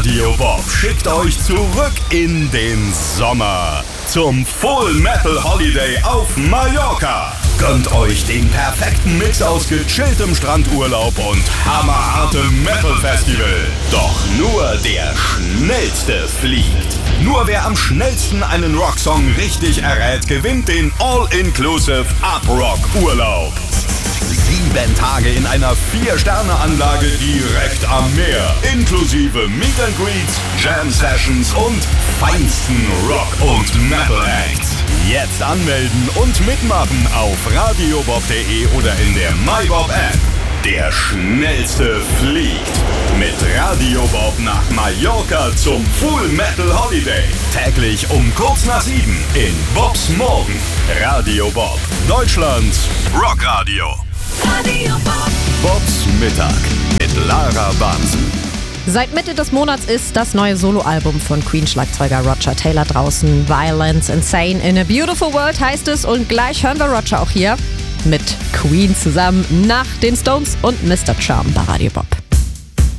Radio Bob schickt euch zurück in den Sommer zum Full Metal Holiday auf Mallorca. Gönnt euch den perfekten Mix aus gechilltem Strandurlaub und hammerhartem Metal-Festival. Doch nur der Schnellste fliegt. Nur wer am schnellsten einen Rocksong richtig errät, gewinnt den All-Inclusive Up-Rock-Urlaub. 7 Tage in einer 4-Sterne-Anlage direkt am Meer. Inklusive Meet and Greets, Jam-Sessions und feinsten Rock- und Metal-Acts. Jetzt anmelden und mitmachen auf radiobob.de oder in der MyBob-App. Der Schnellste fliegt mit Radio Bob nach Mallorca zum Full Metal Holiday. Täglich um kurz nach 7 in Bobs Morgen. Radio Bob, Deutschlands Rockradio. Radio Bob. Bobs Mittag mit Lara Bansen. Seit Mitte des Monats ist das neue Soloalbum von Queen-Schlagzeuger Roger Taylor draußen. Violence Insane in a Beautiful World heißt es. Und gleich hören wir Roger auch hier mit Queen zusammen nach den Stones und Mr. Charm bei Radio Bob.